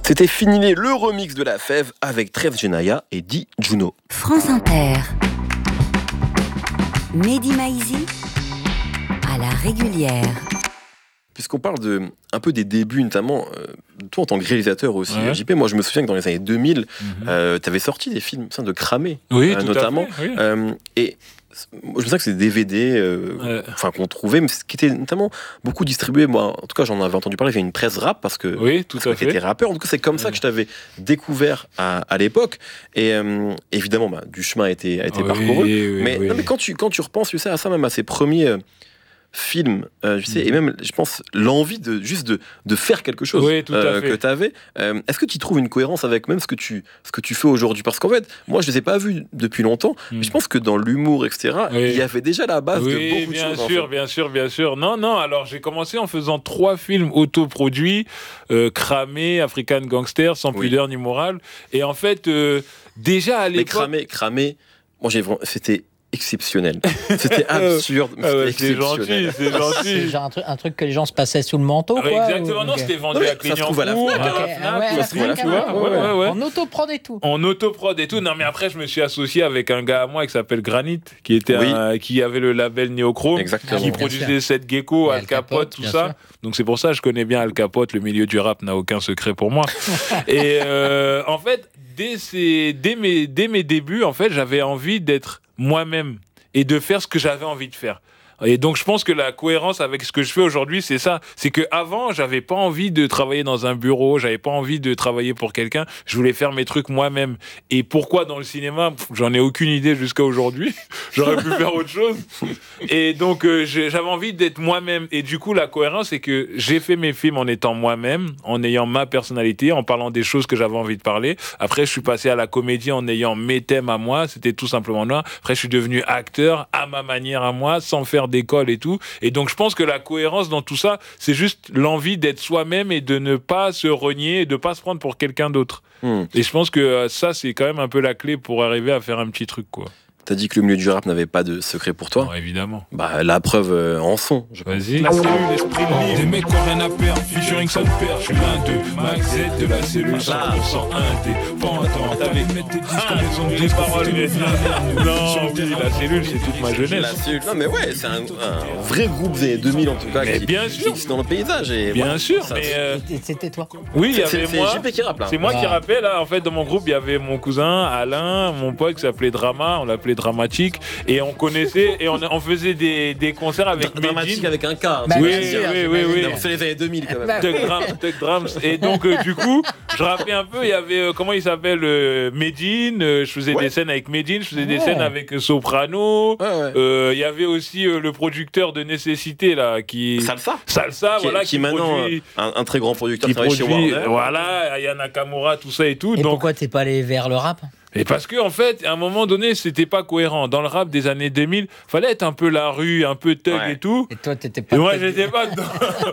C'était Fini le remix de La Fève avec Trev Genaya et Di Juno. France Inter. Mehdi Maizi à la régulière. Puisqu'on parle un peu des débuts, notamment, toi en tant que réalisateur aussi, JP, moi je me souviens que dans les années 2000, tu avais sorti des films de Cramé, notamment. Fait, oui. Et je me souviens que c'est des DVD qu'on trouvait, mais qui étaient notamment beaucoup distribués. Moi, en tout cas, j'en avais entendu parler via une presse rap, parce que tu étais rappeur. En tout cas, c'est comme ça que je t'avais découvert à l'époque. Et évidemment, du chemin a été parcouru. Mais quand tu repenses à ça, même à ces premiers film, et même, je pense, l'envie de faire quelque chose que tu avais. Est-ce que tu trouves une cohérence avec même ce que tu fais aujourd'hui? Parce qu'en fait, moi, je ne les ai pas vus depuis longtemps, mais je pense que dans l'humour, etc., il y avait déjà la base de beaucoup de choses. Bien sûr. Non, alors j'ai commencé en faisant 3 films autoproduits, Cramé, African Gangster, Sans pudeur ni morale. Et en fait, déjà à l'époque... Mais Cramé, moi, c'était exceptionnel. C'était absurde. C'est gentil. C'est genre un truc que les gens se passaient sous le manteau, quoi. Exactement, non, c'était vendu à Clignancourt, en autoprod et tout. Non, mais après, je me suis associé avec un gars à moi qui s'appelle Granit, qui avait le label Neochrome, qui produisait Seth Gecko, Al Capote, tout ça. Donc c'est pour ça que je connais bien Al Capote. Le milieu du rap n'a aucun secret pour moi. Et en fait, dès mes débuts, en fait, j'avais envie d'être moi-même et de faire ce que j'avais envie de faire. Et donc je pense que la cohérence avec ce que je fais aujourd'hui, c'est ça. C'est que avant, j'avais pas envie de travailler dans un bureau, j'avais pas envie de travailler pour quelqu'un. Je voulais faire mes trucs moi-même. Et pourquoi dans le cinéma, j'en ai aucune idée jusqu'à aujourd'hui. J'aurais pu faire autre chose. Et donc j'avais envie d'être moi-même. Et du coup, la cohérence, c'est que j'ai fait mes films en étant moi-même, en ayant ma personnalité, en parlant des choses que j'avais envie de parler. Après, je suis passé à la comédie en ayant mes thèmes à moi. C'était tout simplement là. Après, je suis devenu acteur à ma manière à moi, sans faire d'école et tout. Et donc, je pense que la cohérence dans tout ça, c'est juste l'envie d'être soi-même et de ne pas se renier et de ne pas se prendre pour quelqu'un d'autre. Et je pense que ça, c'est quand même un peu la clé pour arriver à faire un petit truc, quoi. T'as dit que le milieu du rap n'avait pas de secret pour toi. Non, évidemment. La preuve en son, je pense. Vas-y. La cellule, l'esprit libre. Des mecs qui ont rien à perdre. Featuring ça me perd. Je suis l'un d'eux. Max Z de la cellule. 100% indépendante. Avec mettre tes disques en maison de les paroles. Non, oui, la cellule, c'est toute ma jeunesse. Non, mais ouais, c'est un vrai groupe des 2000 en tout cas. Mais qui bien sûr. Fixe dans le paysage. Et bien sûr. Mais c'était toi. Oui, il y avait moi. C'est JP qui rappe là. C'est moi qui rappelle là. En fait, dans mon groupe, il y avait mon cousin Alain, mon pote qui s'appelait Drama. On l'appelait Dramatique, et on connaissait et on faisait des concerts avec Dramatique avec un K. Oui. C'est les années 2000 quand même. Tuck Drums. Et donc du coup, je rappelais un peu. Il y avait comment il s'appelle, Medine. Je faisais des scènes avec Medine. Je faisais des scènes avec Soprano. Il y avait aussi le producteur de Nécessité là, qui Salsa, voilà, qui maintenant un très grand producteur qui produit, chez Warner. Voilà, Aya Nakamura, tout ça et tout. Et donc, pourquoi t'es pas allé vers le rap? Et parce que en fait, à un moment donné, c'était pas cohérent. Dans le rap des années 2000, fallait être un peu la rue, un peu thug et tout. Et toi, t'étais pas. Et moi, j'étais pas dans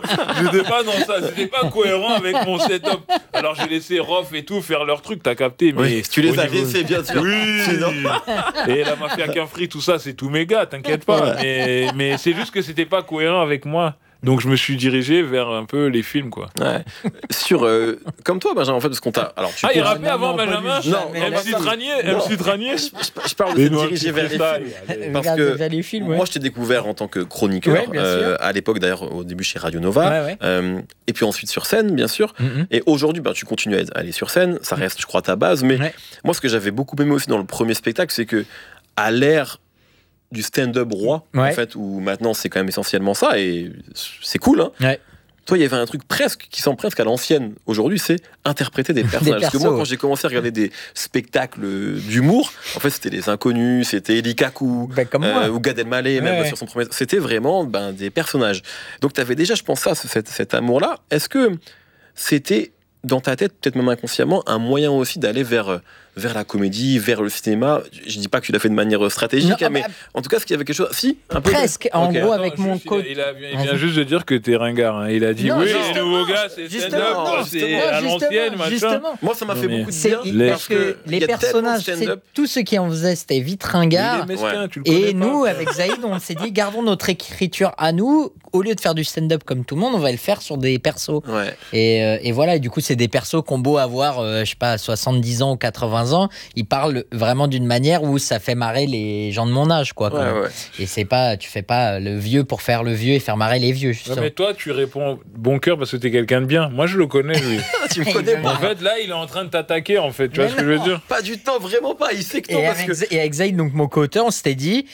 ça. C'était pas cohérent avec mon setup. Alors j'ai laissé Rof et tout faire leur truc. T'as capté? Mais tu les as laissés, bien sûr. Oui. Et la mafia Quinfri, tout ça, c'est tous mes gars. T'inquiète pas. Mais c'est juste que c'était pas cohérent avec moi. Donc je me suis dirigé vers un peu les films, quoi. Ouais. Comme toi, Benjamin, en fait, parce qu'on t'a. Alors, il rappait avant, Benjamin. Non, MC Tranier. Je parle de diriger vers les films. Parce que moi, je t'ai découvert en tant que chroniqueur, à l'époque d'ailleurs, au début chez Radio Nova, et puis ensuite sur scène, bien sûr. Et aujourd'hui, tu continues à aller sur scène, ça reste, je crois, ta base. Mais moi, ce que j'avais beaucoup aimé aussi dans le premier spectacle, c'est que à l'ère du stand-up roi, en fait, où maintenant c'est quand même essentiellement ça, et c'est cool, hein. Toi, il y avait un truc qui semble presque à l'ancienne. Aujourd'hui, c'est interpréter des personnages. Parce que moi, quand j'ai commencé à regarder des spectacles d'humour, en fait, c'était Les Inconnus, c'était Eli Kaku, ou Gad Elmaleh, même sur son premier. C'était vraiment des personnages. Donc, tu avais déjà, je pense, cet amour-là. Est-ce que c'était, dans ta tête, peut-être même inconsciemment, un moyen aussi d'aller vers la comédie, vers le cinéma? Je dis pas que tu l'as fait de manière stratégique, mais en tout cas, est-ce qu'il y avait quelque chose? Si, un peu. Presque. En gros, avec mon coach. Il vient juste de dire que t'es ringard. Hein. Il a dit les nouveaux gars, c'est stand-up, c'est à l'ancienne, machin. Moi, ça m'a fait beaucoup de bien. Parce que les personnages, tous ceux qui en faisaient, c'était vite ringard. Et nous, avec Zaïd, on s'est dit, gardons notre écriture à nous. au lieu de faire du stand-up comme tout le monde, on va le faire sur des persos. Ouais. Et voilà, et du coup, c'est des persos qui ont beau avoir, je sais pas, 70 ans ou 80 ans, ils parlent vraiment d'une manière où ça fait marrer les gens de mon âge, quoi. Ouais. Et c'est pas, tu fais pas le vieux pour faire le vieux et faire marrer les vieux. Ouais, mais toi, tu réponds bon cœur parce que t'es quelqu'un de bien. Moi, je le connais, lui. Tu me connais pas. En fait, là, il est en train de t'attaquer, en fait. Tu vois ce que je veux dire? Pas du tout, vraiment pas. Il sait que non. Et avec Zayd, donc mon co-auteur, on s'était dit.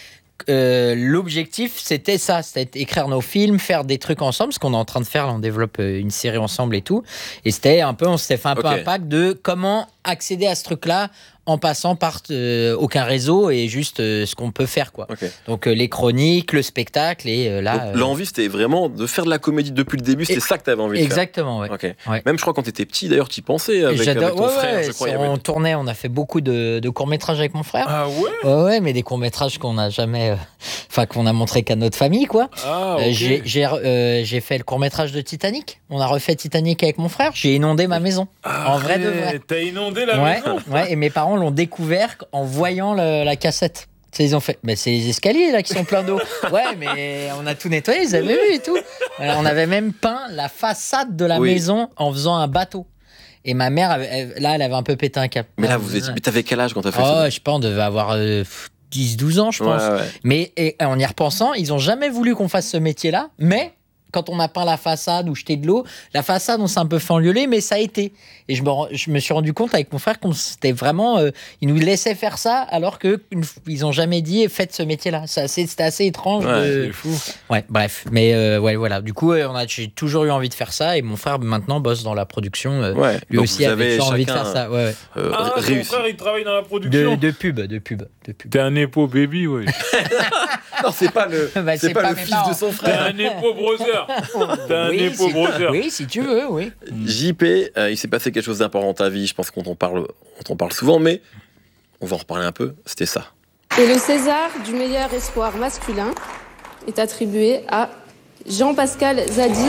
L'objectif c'était ça, c'était écrire nos films, faire des trucs ensemble, parce qu'on est en train de faire, là, on développe une série ensemble et tout, et c'était un peu, on s'était fait un peu un pack de comment accéder à ce truc-là en passant par aucun réseau et juste ce qu'on peut faire, quoi. Donc les chroniques, le spectacle et là. L'envie c'était vraiment de faire de la comédie depuis le début, c'était ça que tu avais envie de faire. Exactement, ouais. Ouais. Même je crois quand tu étais petit d'ailleurs, tu y pensais avec ton frère. Je crois, on tournait, on a fait beaucoup de courts-métrages avec mon frère. Ah ouais? Ouais, mais des courts-métrages qu'on n'a jamais. Enfin, qu'on a montré qu'à notre famille, quoi. Ah, okay. J'ai fait le court-métrage de Titanic. On a refait Titanic avec mon frère. J'ai inondé ma maison. En vrai de vrai. T'as inondé la maison? Ouais, et mes parents l'ont découvert en voyant la cassette. Ils ont fait, mais c'est les escaliers là qui sont pleins d'eau. Ouais, mais on a tout nettoyé, ils avaient vu et tout. Alors, on avait même peint la façade de la maison en faisant un bateau. Et ma mère, elle avait un peu pété un câble. Mais là, mais t'avais quel âge quand t'as fait ça? Je sais pas, on devait avoir 10-12 ans, je pense. Ouais. Mais en y repensant, ils ont jamais voulu qu'on fasse ce métier-là, mais quand on a peint la façade ou jeté de l'eau, la façade, on s'est un peu fait engueuler, mais ça a été. Et je me suis rendu compte avec mon frère qu'on c'était vraiment... ils nous laissaient faire ça, alors qu'ils n'ont jamais dit « faites ce métier-là ». C'était assez étrange. C'est fou. Ouais, bref. Mais voilà. Du coup, j'ai toujours eu envie de faire ça, et mon frère, maintenant, bosse dans la production. Lui donc aussi avait toujours envie de faire ça. Ton frère, il travaille dans la production de pub. T'es un épo baby, ouais. Non, c'est pas le fils de son frère. T'es un épo brother. T'as un épo brother. Oui, si tu veux, oui. JP, il s'est passé quelque chose d'important dans ta vie, je pense qu'on t'en parle souvent, mais on va en reparler un peu, c'était ça. Et le César du meilleur espoir masculin est attribué à Jean-Pascal Zadi.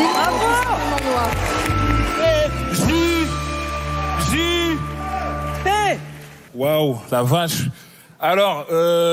Waouh, la vache. Alors,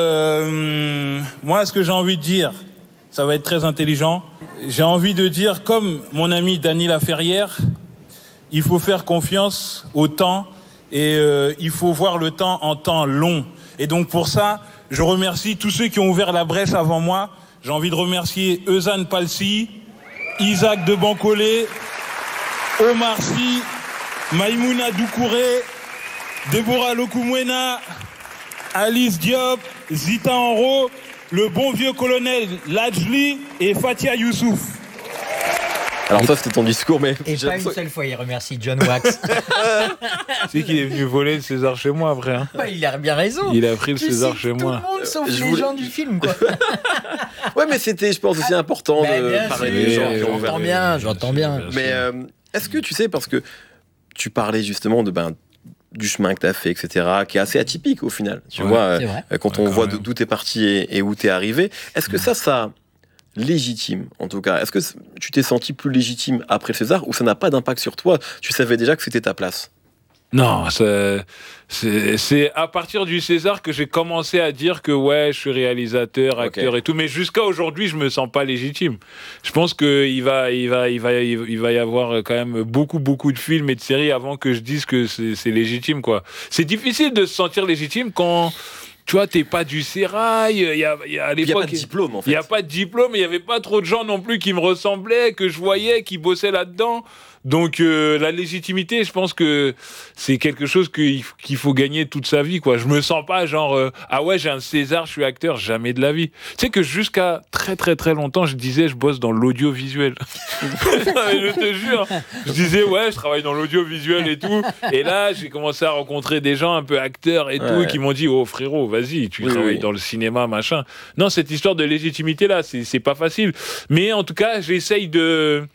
moi, ce que j'ai envie de dire, ça va être très intelligent. J'ai envie de dire, comme mon ami Dany Laferrière, il faut faire confiance au temps et il faut voir le temps en temps long. Et donc pour ça, je remercie tous ceux qui ont ouvert la brèche avant moi. J'ai envie de remercier Eusanne Palsy, Isaac de Bancolé, Omar Sy, Maïmouna Doucouré, Deborah Lokumwena, Alice Diop, Zita Enro, le bon vieux colonel Lajli et Fatia Youssouf. Alors ça c'était ton discours, mais... Et pas une seule fois, il remercie John Wax. C'est qu'il est venu voler le César chez moi après. Hein. Ouais, il a bien raison. Il a pris le César chez moi. Tout le monde sauf les gens du film, quoi. Ouais, mais c'était, je pense, aussi important de parler des gens qui ont ouvert. J'entends bien. Mais est-ce que tu sais, parce que tu parlais justement du chemin que tu as fait, etc., qui est assez atypique au final. Tu vois, quand on voit d'où tu es parti et où tu es arrivé, est-ce que ça légitime, en tout cas, est-ce que tu t'es senti plus légitime après le César ou ça n'a pas d'impact sur toi? Tu savais déjà que c'était ta place? Non, c'est à partir du César que j'ai commencé à dire que ouais, je suis réalisateur, acteur et tout, mais jusqu'à aujourd'hui, je me sens pas légitime. Je pense qu'il va y avoir quand même beaucoup de films et de séries avant que je dise que c'est légitime, quoi. C'est difficile de se sentir légitime quand... Tu vois, t'es pas du sérail. À l'époque, il n'y a pas de diplôme, en fait. Il n'y a pas de diplôme, et il n'y avait pas trop de gens non plus qui me ressemblaient, que je voyais, qui bossaient là-dedans. Donc, la légitimité, je pense que c'est quelque chose qu'il faut gagner toute sa vie, quoi. Je me sens pas genre, ah ouais, j'ai un César, je suis acteur, jamais de la vie. Tu sais que jusqu'à très longtemps, je disais, je bosse dans l'audiovisuel. Je te jure. Je disais, ouais, je travaille dans l'audiovisuel et tout. Et là, j'ai commencé à rencontrer des gens un peu acteurs et tout, qui m'ont dit, oh frérot, vas-y, tu travailles dans le cinéma, machin. Non, cette histoire de légitimité là, c'est pas facile. Mais en tout cas, j'essaye de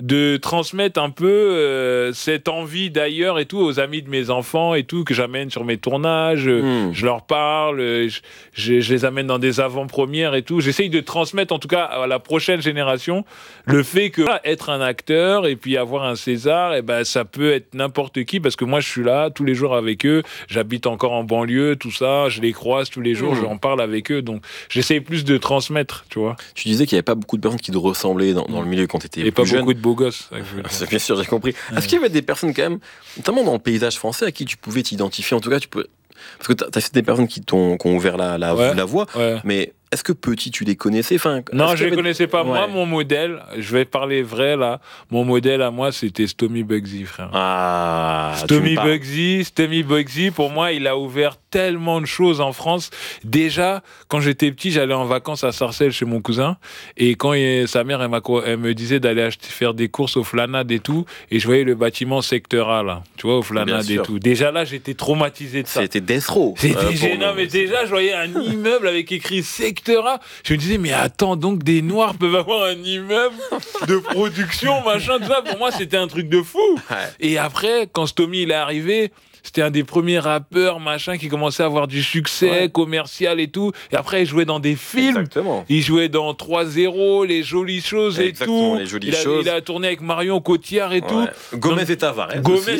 de transmettre un peu cette envie d'ailleurs et tout aux amis de mes enfants et tout, que j'amène sur mes tournages, je leur parle, je les amène dans des avant-premières et tout. J'essaye de transmettre en tout cas à la prochaine génération le fait que être un acteur et puis avoir un César, et ben ça peut être n'importe qui, parce que moi je suis là tous les jours avec eux, j'habite encore en banlieue, tout ça, je les croise tous les jours, j'en parle avec eux, donc j'essaye plus de transmettre, tu vois. Tu disais qu'il n'y avait pas beaucoup de personnes qui te ressemblaient dans le milieu quand tu étais plus jeune. Et pas beaucoup de beaux gosses. C'est bien sûr, j'ai compris. Est-ce qu'il y avait des personnes quand même, notamment dans le paysage français, à qui tu pouvais t'identifier, en tout cas parce que tu as fait des personnes qui ont ouvert la voie, mais est-ce que petit tu les connaissais? Non, je les connaissais pas. Moi, mon modèle, je vais parler vrai là, mon modèle à moi c'était Stomy Bugsy, frère. Stomy Bugsy, pour moi, il a ouvert tellement de choses en France. Déjà, quand j'étais petit, j'allais en vacances à Sarcelles chez mon cousin, et quand sa mère elle me disait d'aller faire des courses au Flanade et tout, et je voyais le bâtiment Secteur A là, tu vois, au Flanade et tout. Déjà là, j'étais traumatisé de ça. C'était Death Row. C'était gênant, mais déjà je voyais un immeuble avec écrit Secteur A. Je me disais, mais attends, donc des Noirs peuvent avoir un immeuble de production, machin, tout ça. Pour moi, c'était un truc de fou. Et après, quand Stomy il est arrivé, c'était un des premiers rappeurs, machin, qui commençait à avoir du succès commercial et tout. Et après, il jouait dans des films. Exactement. Il jouait dans 3-0, Les Jolies Choses et tout. Il a tourné avec Marion Cotillard et tout. Gomez et Tavares.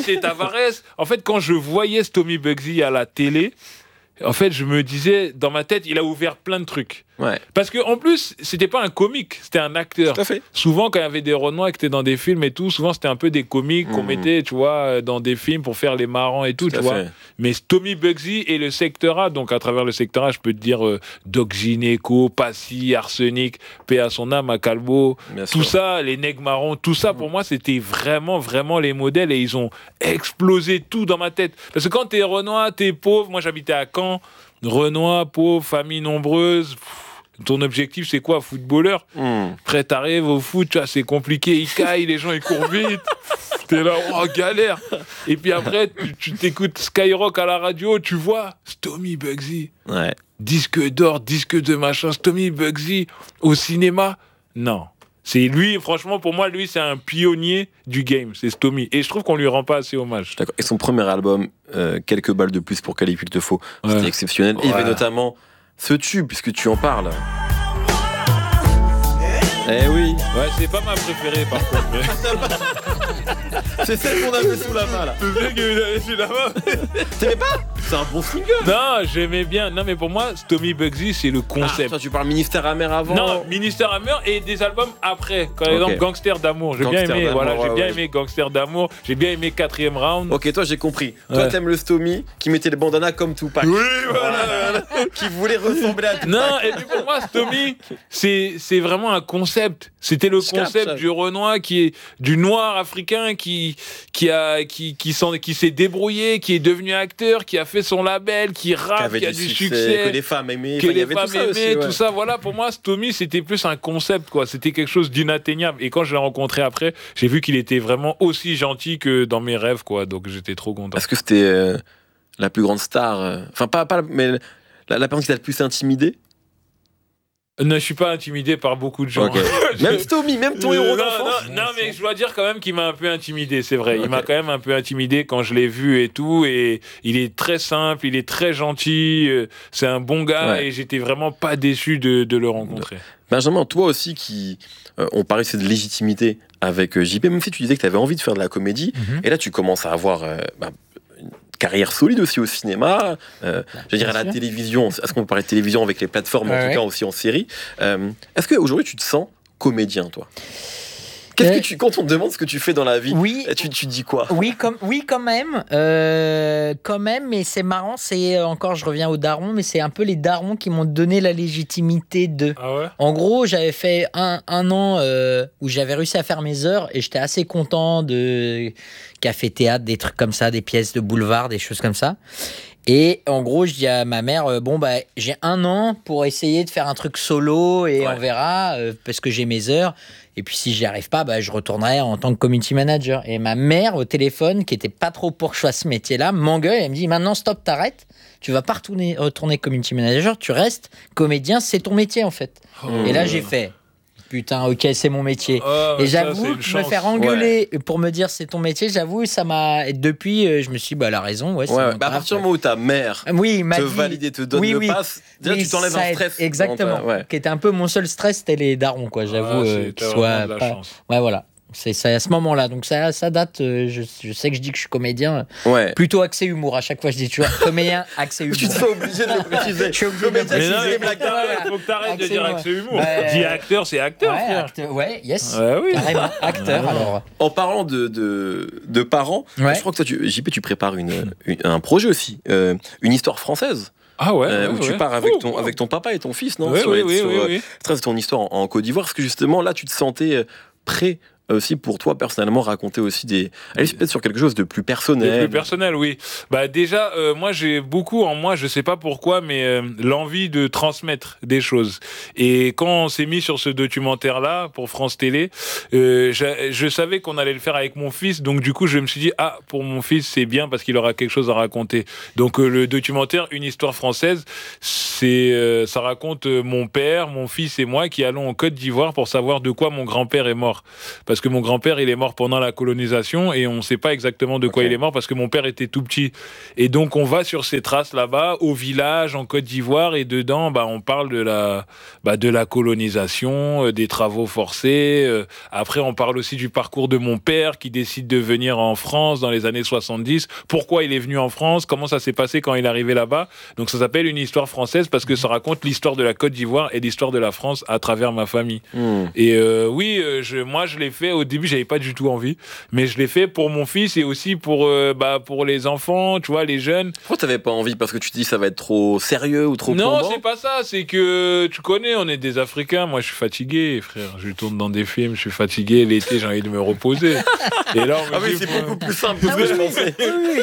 En fait, quand je voyais Stomy Bugsy à la télé, en fait, je me disais, dans ma tête, il a ouvert plein de trucs. Parce qu'en plus, c'était pas un comique, c'était un acteur. Tout à fait. Souvent, quand il y avait des Renois qui étaient dans des films et tout, souvent c'était un peu des comiques qu'on mettait, tu vois, dans des films pour faire les marrants et tout, tu vois. Mais Stomy Bugsy et le Secteur A, donc à travers le Secteur A, je peux te dire Doc Gynéco, Passy, Arsenic, paix à son âme, à Calbo, tout ça, les Nègres Marrons, tout ça, pour moi, c'était vraiment, vraiment les modèles, et ils ont explosé tout dans ma tête. Parce que quand t'es Renois, t'es pauvre, moi j'habitais à Caen, Renois, pauvre, famille nombreuse. Ton objectif, c'est quoi? Footballeur. Après, t'arrives au foot, tu vois, c'est compliqué. Ils caillent, les gens, ils courent vite. T'es là, galère. Et puis après, tu t'écoutes Skyrock à la radio, tu vois, Stomy Bugsy. Disque d'or, disque de machin, Stomy Bugsy au cinéma. Non. C'est lui, franchement, pour moi, lui, c'est un pionnier du game. C'est Stomy. Et je trouve qu'on lui rend pas assez hommage. D'accord. Et son premier album, Quelques balles de plus pour Cali qu'il te faut, c'était exceptionnel. Et il y avait notamment ce tube, puisque tu en parles. Eh oui. Ouais, c'est pas ma préférée par contre. C'est celle qu'on avait sous la main là. C'est celle que vous avez sous la main. T'aimais pas? C'est un bon single. Non, j'aimais bien. Non, mais pour moi, Stomy Bugsy, c'est le concept. Toi, tu parles Ministère Amer avant? Non, Ministère Amer et des albums après. Par exemple, Gangster d'amour. J'ai bien aimé. Voilà, j'ai bien aimé Gangster d'amour. J'ai bien aimé 4e round. Ok, toi, j'ai compris. Toi, t'aimes le Stomy qui mettait le bandana comme Tupac. Oui, voilà. Qui voulait ressembler à Tupac. Non, et puis pour moi, Stomy, c'est vraiment un concept. C'était le concept du Renoir qui est du noir africain qui s'est débrouillé, qui est devenu acteur, qui a fait son label, qui rappe, qui a du succès, que les femmes aimaient, tout ça. Voilà, pour moi, Stomy, c'était plus un concept, quoi. C'était quelque chose d'inatteignable. Et quand je l'ai rencontré après, j'ai vu qu'il était vraiment aussi gentil que dans mes rêves, quoi. Donc j'étais trop content. Est-ce que c'était la plus grande star, enfin pas mais la personne qui t'a le plus intimidé? Non, je suis pas intimidé par beaucoup de gens. Okay. Même Stomy, même ton héros d'enfance. Non, mais je dois dire quand même qu'il m'a un peu intimidé, c'est vrai. Il m'a quand même un peu intimidé quand je l'ai vu et tout. Et il est très simple, il est très gentil, c'est un bon gars, et j'étais vraiment pas déçu de le rencontrer. Benjamin, toi aussi on parlait de légitimité avec JP, même si tu disais que tu avais envie de faire de la comédie, et là tu commences à avoir carrière solide aussi au cinéma, je veux dire à la télévision. Est-ce qu'on peut parler de télévision avec les plateformes, en tout cas aussi en série? Est-ce qu'aujourd'hui tu te sens comédien, toi? Qu'est-ce que quand on te demande ce que tu fais dans la vie, tu dis quoi? Oui, quand même, mais c'est marrant, je reviens aux darons, mais c'est un peu les darons qui m'ont donné la légitimité de. Ah ouais? En gros, j'avais fait un an où j'avais réussi à faire mes heures, et j'étais assez content de café-théâtre, des trucs comme ça, des pièces de boulevard, des choses comme ça. Et en gros, je dis à ma mère, j'ai 1 an pour essayer de faire un truc solo, et on verra, parce que j'ai mes heures. Et puis si j'y arrive pas, je retournerai en tant que community manager. Et ma mère au téléphone, qui était pas trop pour que je fasse ce métier-là, m'engueule, elle me dit, maintenant stop, t'arrêtes, tu vas pas retourner community manager, tu restes comédien, c'est ton métier en fait. Et là j'ai fait, putain, ok, c'est mon métier. Et j'avoue, me faire engueuler pour me dire c'est ton métier, j'avoue, ça m'a. Et depuis, je me suis dit, elle a raison. Ouais, à partir du moment où ta mère te valide et te donne le pass, déjà tu t'enlèves un stress. Exactement. Qui était un peu mon seul stress, c'était les darons, quoi. J'avoue, qu'ils soient pas. Ouais, voilà. C'est à ce moment-là. Donc ça date. Je sais que je dis que je suis comédien. Plutôt axé humour. À chaque fois, je dis toujours comédien axé humour. Tu te fais obligé de le préciser. Je suis obligé de le préciser. Il faut que t'arrêtes de dire axé humour. Dis acteur, c'est acteur. Yes. Carrément. Acteur. Alors. En parlant de parents, je crois que toi, JP, tu prépares un projet aussi, une histoire française. Où tu pars avec ton papa et ton fils, non? Oui. C'est ton histoire en Côte d'Ivoire. Parce que justement, là, tu te sentais prêt aussi pour toi personnellement raconter aussi aller peut-être sur quelque chose de plus personnel. Plus personnel, oui. Déjà, moi j'ai beaucoup en moi, je sais pas pourquoi, mais l'envie de transmettre des choses. Et quand on s'est mis sur ce documentaire-là pour France Télé, je savais qu'on allait le faire avec mon fils, donc du coup je me suis dit pour mon fils c'est bien parce qu'il aura quelque chose à raconter. Donc le documentaire Une histoire française, ça raconte mon père, mon fils et moi qui allons en Côte d'Ivoire pour savoir de quoi mon grand-père est mort. Parce que mon grand-père, il est mort pendant la colonisation et on ne sait pas exactement de quoi il est mort parce que mon père était tout petit. Et donc, on va sur ces traces là-bas, au village, en Côte d'Ivoire, et dedans, on parle de la colonisation, des travaux forcés. Après, on parle aussi du parcours de mon père qui décide de venir en France dans les années 70. Pourquoi il est venu en France? Comment ça s'est passé quand il est arrivé là-bas? Donc, ça s'appelle Une histoire française parce que ça raconte l'histoire de la Côte d'Ivoire et l'histoire de la France à travers ma famille. Et moi, je l'ai fait. Au début, j'avais pas du tout envie, mais je l'ai fait pour mon fils et aussi pour les enfants, tu vois, les jeunes. Pourquoi t'avais pas envie? Parce que tu te dis ça va être trop sérieux ou trop plombant? Non, c'est pas ça. C'est que tu connais, on est des Africains. Moi, je suis fatigué, frère. Je tourne dans des films, je suis fatigué. L'été, j'ai envie de me reposer. Et là, c'est beaucoup plus simple que ce que je pensais.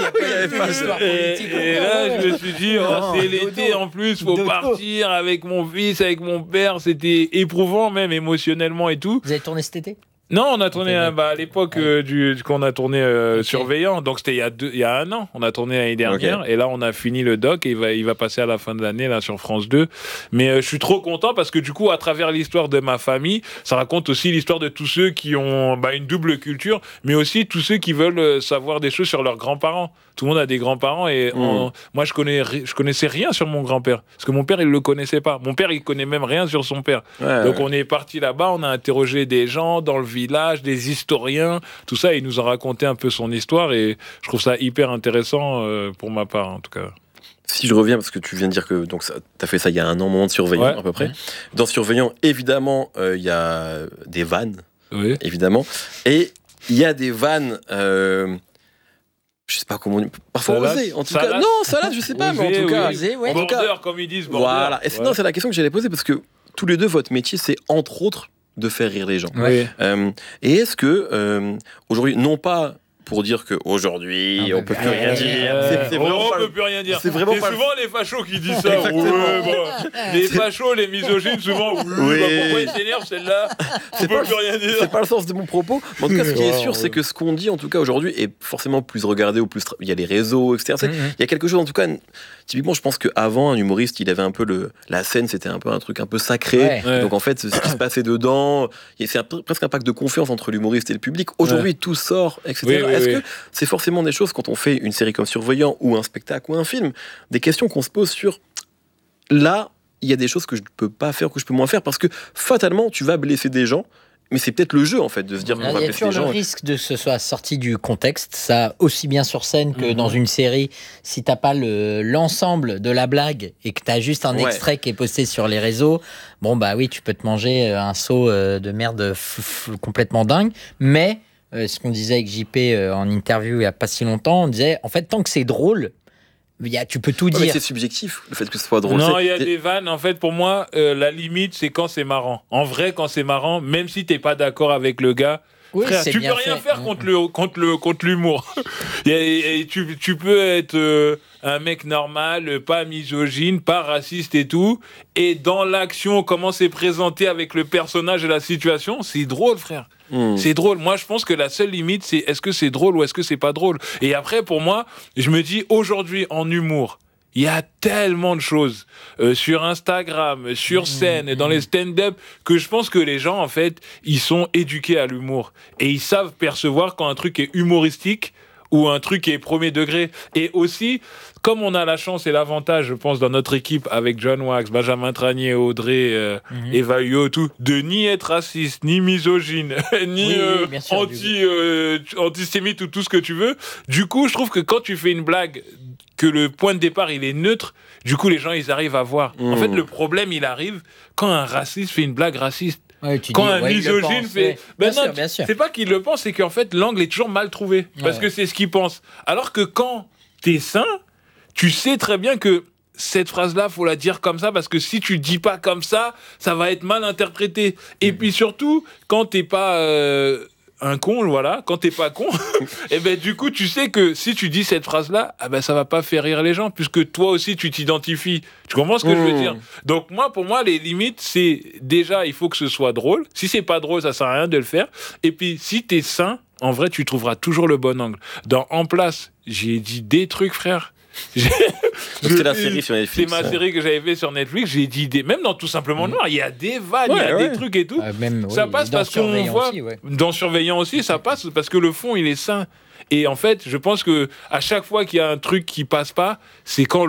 Et là, je me suis dit, c'est l'été en plus, faut partir avec mon fils, avec mon père. C'était éprouvant, même émotionnellement et tout. Vous avez tourné cet été? Non, on a tourné à l'époque quand on a tourné Surveillant, donc c'était il y a 1 an. On a tourné l'année dernière et là on a fini le doc et il va passer à la fin de l'année là sur France 2. Mais je suis trop content parce que du coup à travers l'histoire de ma famille, ça raconte aussi l'histoire de tous ceux qui ont une double culture, mais aussi tous ceux qui veulent savoir des choses sur leurs grands-parents. Tout le monde a des grands-parents et moi je connaissais rien sur mon grand-père parce que mon père il le connaissait pas. Mon père il connaît même rien sur son père. Donc on est parti là-bas, on a interrogé des gens dans le village, des historiens, tout ça, il nous a raconté un peu son histoire et je trouve ça hyper intéressant pour ma part en tout cas. Si je reviens, parce que tu viens de dire que tu as fait ça il y a 1 an, moment de Surveillant à peu près. Dans Surveillant, évidemment, il y a des vannes, évidemment, et il y a des vannes... je sais pas comment parfois osé en tout cas salade je sais pas mais en tout cas border comme ils disent border. Voilà et c'est la question que j'allais poser parce que tous les deux votre métier c'est entre autres de faire rire les gens et est-ce que aujourd'hui non pas pour dire qu'aujourd'hui, on peut plus rien dire. On peut plus rien dire. C'est souvent les fachos qui disent ça. Les fachos, les misogynes, souvent. Pourquoi ils s'énervent celle-là? On peut plus rien dire. C'est pas le sens de mon propos. Mais en tout cas, ce qui est sûr, c'est que ce qu'on dit, en tout cas aujourd'hui, est forcément plus regardé ou plus. Il y a les réseaux, etc. Il y a quelque chose, en tout cas. Typiquement, je pense qu'avant, un humoriste, il avait un peu la scène, c'était un peu un truc un peu sacré. Donc en fait, ce qui se passait dedans, c'est presque un pacte de confiance entre l'humoriste et le public. Aujourd'hui, tout sort, etc. Est-ce que c'est forcément des choses, quand on fait une série comme Surveillant ou un spectacle ou un film, des questions qu'on se pose sur là, il y a des choses que je ne peux pas faire, que je peux moins faire, parce que fatalement, tu vas blesser des gens. Mais c'est peut-être le jeu, en fait, de se dire qu'on va blesser des gens. Il y a toujours le risque de ce soit sorti du contexte, ça aussi bien sur scène que dans une série. Si t'as pas l'ensemble de la blague et que t'as juste un extrait qui est posté sur les réseaux, tu peux te manger un seau de merde complètement dingue. Mais ce qu'on disait avec JP en interview il y a pas si longtemps, on disait, en fait, tant que c'est drôle, tu peux tout dire. Mais c'est subjectif, le fait que ce soit drôle. Non, il y a des vannes. En fait, pour moi, la limite, c'est quand c'est marrant. En vrai, quand c'est marrant, même si t'es pas d'accord avec le gars, frère, tu peux rien faire contre l'humour. et tu peux être un mec normal, pas misogyne, pas raciste et tout. Et dans l'action, comment c'est présenté avec le personnage et la situation, c'est drôle, frère. C'est drôle. Moi, je pense que la seule limite, c'est est-ce que c'est drôle ou est-ce que c'est pas drôle. Et après, pour moi, je me dis, aujourd'hui, en humour, Il y a tellement de choses sur Instagram, sur scène et dans les stand-up que je pense que les gens, en fait, ils sont éduqués à l'humour. Et ils savent percevoir quand un truc est humoristique ou un truc est premier degré. Et aussi, comme on a la chance et l'avantage, je pense, dans notre équipe avec John Wax, Benjamin Tranier, Audrey, Eva Huot, tout, de ni être raciste, ni misogyne, ni antisémite ou tout ce que tu veux. Du coup, je trouve que quand tu fais une blague, que le point de départ, il est neutre, du coup, les gens, ils arrivent à voir. En fait, le problème, il arrive quand un raciste fait une blague raciste. Ouais, quand un misogyne fait... Bien sûr. C'est pas qu'il le pense, c'est qu'en fait, l'angle est toujours mal trouvé. Parce que c'est ce qu'il pense. Alors que quand t'es sain, tu sais très bien que cette phrase-là, faut la dire comme ça, parce que si tu dis pas comme ça, ça va être mal interprété. Et puis surtout, quand t'es pas... un con, voilà, quand t'es pas con, et ben du coup tu sais que si tu dis cette phrase-là, ça va pas faire rire les gens, puisque toi aussi tu t'identifies. Tu comprends ce que je veux dire? Donc pour moi, les limites, c'est déjà, il faut que ce soit drôle. Si c'est pas drôle, ça sert à rien de le faire. Et puis si t'es sain, en vrai, tu trouveras toujours le bon angle. Dans En Place, j'ai dit des trucs, frère. C'est la série sur Netflix. C'est ma série que j'avais fait sur Netflix. J'ai dit même dans Tout simplement Noir, il y a des vannes, il y a des trucs et tout. Ça passe parce qu'on voit aussi, dans Surveillant aussi, ça passe parce que le fond il est sain. Et en fait, je pense que à chaque fois qu'il y a un truc qui passe pas, c'est quand